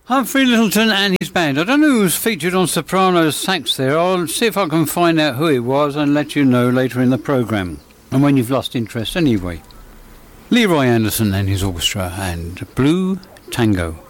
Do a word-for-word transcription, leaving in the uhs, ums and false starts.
Humphrey Lyttelton and his band. I don't know who was featured on soprano sax there. I'll see if I can find out who it was and let you know later in the programme. And when you've lost interest anyway. Leroy Anderson and his orchestra and Blue Tango.